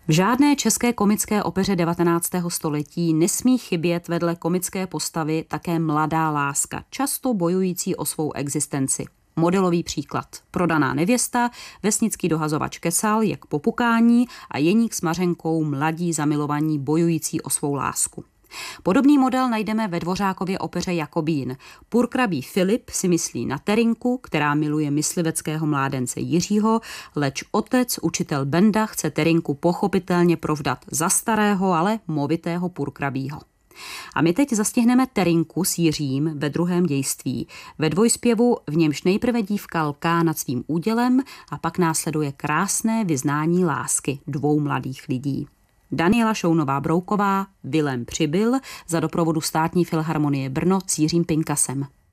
V žádné české komické opeře 19. století nesmí chybět vedle komické postavy také mladá láska, často bojující o svou existenci. Modelový příklad. Prodaná nevěsta, vesnický dohazovač Kesal, jak popukání a Jeník s Mařenkou, mladí zamilovaní bojující o svou lásku. Podobný model najdeme ve Dvořákově opeře Jakobín. Purkrabí Filip si myslí na Terinku, která miluje mysliveckého mládence Jiřího, leč otec, učitel Benda, chce Terinku pochopitelně provdat za starého, ale movitého purkrabího. A my teď zastihneme Terinku s Jiřím ve druhém dějství, ve dvojspěvu, v němž nejprve dívka lká nad svým údělem a pak následuje krásné vyznání lásky dvou mladých lidí. Daniela Šounová-Brouková, Vilém Přibyl za doprovodu Státní filharmonie Brno s Jiřím Pinkasem.